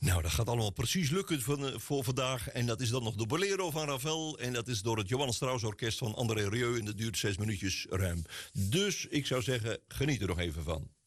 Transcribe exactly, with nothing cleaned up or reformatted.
Nou, dat gaat allemaal precies lukken van, voor vandaag. En dat is dan nog de Bolero van Ravel. En dat is door het Johannes Strauss Orkest van André Rieu. En dat duurt zes minuutjes ruim. Dus ik zou zeggen, geniet er nog even van.